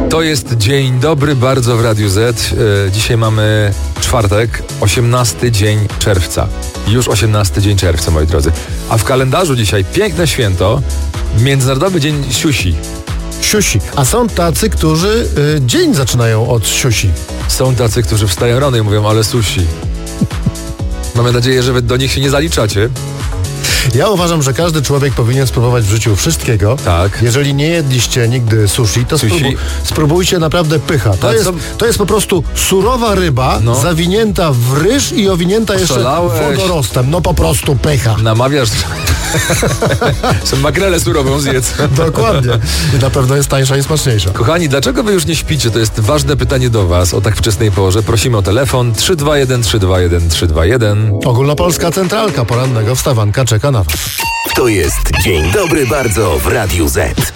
To jest dzień dobry bardzo w Radiu Z. Dzisiaj mamy czwartek, 18 dzień czerwca. Już 18 dzień czerwca, moi drodzy. A w kalendarzu dzisiaj piękne święto, Międzynarodowy Dzień Siusi. Siusi. A są tacy, którzy dzień zaczynają od siusi. Są tacy, którzy wstają rano i mówią, ale sushi. Mamy nadzieję, że wy do nich się nie zaliczacie. Ja uważam, że każdy człowiek powinien spróbować w życiu wszystkiego. Tak. Jeżeli nie jedliście nigdy sushi, to spróbujcie naprawdę pycha. To jest po prostu surowa ryba, zawinięta w ryż i owinięta jeszcze wodorostem. No po prostu pycha. Namawiasz... Są makrele surową zjedz. Dokładnie. I na pewno jest tańsza i smaczniejsza. Kochani, dlaczego wy już nie śpicie? To jest ważne pytanie do was o tak wczesnej porze. Prosimy o telefon 321 321 321. Ogólnopolska Centralka Porannego Wstawanka czeka na was. To jest Dzień Dobry Bardzo w Radiu Z.